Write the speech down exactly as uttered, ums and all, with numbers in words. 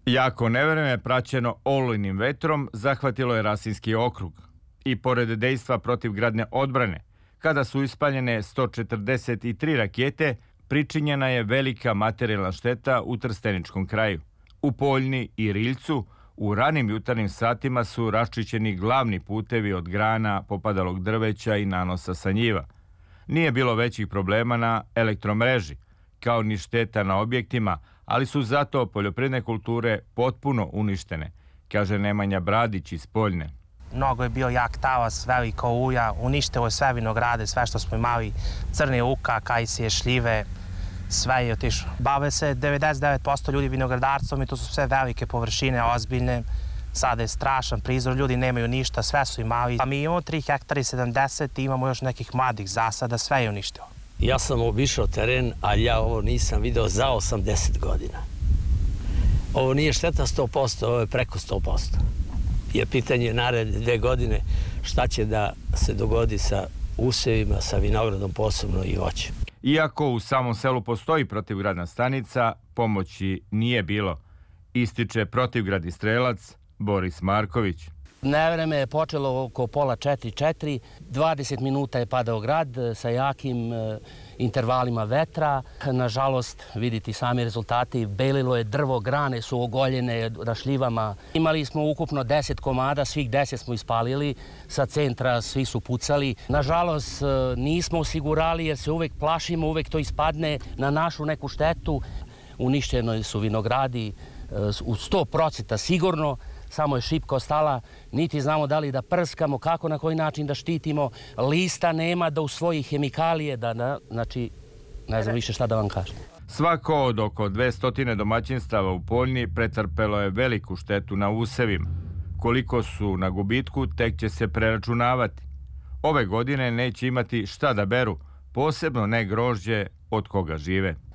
Jako nevreme praćeno olujnim vetrom zahvatilo je Rasinski okrug i pored dejstva protivgradne odbrane, kada su ispaljene sto četrdeset tri rakete, pričinjena je velika materijalna šteta u Trsteničkom kraju. U Poljni i Riljcu u ranim jutarnjim satima su raščišćeni glavni putevi od grana, popadalog drveća i nanosa sa njiva. Nije bilo većih problema na elektromreži, kao ni šteta na objektima, ali su zato poljoprivredne kulture potpuno uništene, kaže Nemanja Bradić iz Poljne. Mnogo je bio jak talas, veliko uja, uništilo je sve vinograde, sve što smo imali, crni luka, kajsije, šljive, sve je otišlo. Bave se devedeset devet posto ljudi vinogradarstvom i to su sve velike površine, ozbiljne. Sada je strašan prizor, ljudi nemaju ništa, sve su imali. A mi imamo tri hektara i sedamdeset i imamo još nekih mladih zasada, sve je uništilo. Ja sam obišao teren, ali ja ovo nisam video za osamdeset godina. Ovo nije šteta sto posto, ovo je preko sto posto. Je pitanje naredne dve godine šta će da se dogodi sa usevima, sa vinogradom posebno i voćem. Iako u samom selu postoji protivgradna stanica, pomoći nije bilo, ističe protivgradni strelac Boris Marković. Nevreme je počelo oko pola četiri četiri, dvadeset minuta je padao grad sa jakim e, intervalima vetra. Nažalost, vidite sami rezultati, belilo je drvo, grane su ogoljene na šljivama. Imali smo ukupno deset komada, svih deset smo ispalili, sa centra svi su pucali. Nažalost, nismo osigurali jer se uvek plašimo, uvek to ispadne na našu neku štetu. Uništeni su vinogradi u sto posto sigurno. Samo je šipka ostala, niti znamo da li da prskamo, kako, na koji način da štitimo. Lista nema da usvoji hemikalije, da, da, znači, ne znam više šta da vam kažem. Svako od oko dvesta domaćinstava u Poljni pretrpelo je veliku štetu na usevima. Koliko su na gubitku, tek će se preračunavati. Ove godine neće imati šta da beru, posebno ne grožđe od koga žive.